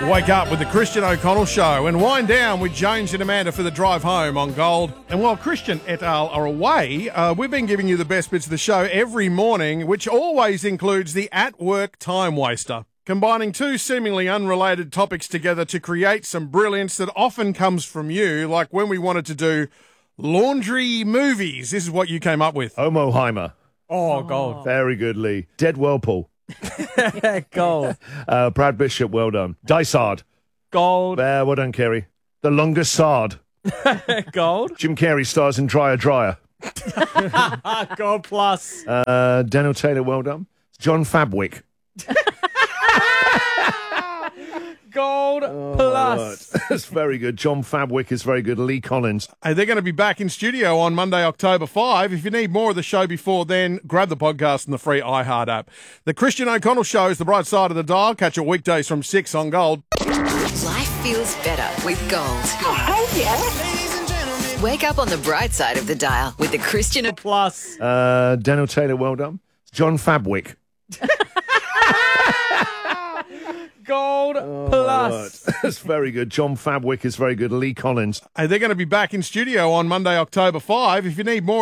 Wake up with the Christian O'Connell Show and wind down with James and Amanda for the drive home on Gold. And while Christian et al. Are away, we've been giving you the best bits of the show every morning, which always includes the at-work time waster, combining two seemingly unrelated topics together to create some brilliance that often comes from you, like when we wanted to do laundry movies. This is what you came up with. Homoheimer. Oh, gold. Very good, Lee. Dead Whirlpool. Gold. Brad Bishop, well done. Dysard. Gold. Well done, Kerry. The Longest Sard. Gold. Jim Carrey stars in Dryer. Gold plus. Daniel Taylor, well done. John Fabwick. Gold plus. That's very good. John Fabwick is very good. Lee Collins. Hey, they're going to be back in studio on Monday, October 5. If you need more of the show before then, grab the podcast and the free iHeart app. The Christian O'Connell Show is the bright side of the dial. Catch it weekdays from 6 on Gold. Life feels better with Gold. Oh, yeah. Wake up on the bright side of the dial with the Christian Plus. Daniel Taylor, well done. John Fabwick. Gold plus. That's very good. John Fabwick is very good. Lee Collins. Hey, they're going to be back in studio on Monday, October 5. If you need more